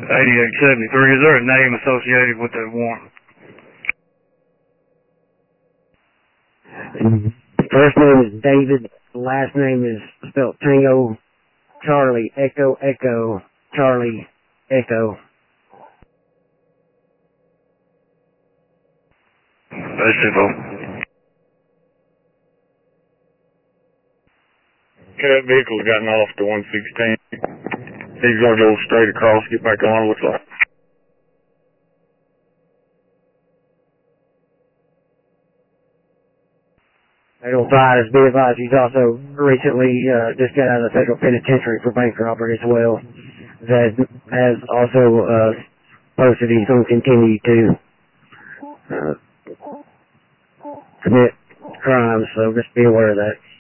8873. Is there a name associated with that warrant? First name is David. Last name is spelled Tango, Charlie, Echo, Echo, Charlie, Echo. That's simple. Okay, that vehicle's gotten off to 116. He's going to go straight across, get back on, looks like. Federal advised, be advised, he's also recently just got out of the federal penitentiary for bank robbery as well. That has also posted he's going to continue to commit crimes, so just be aware of that.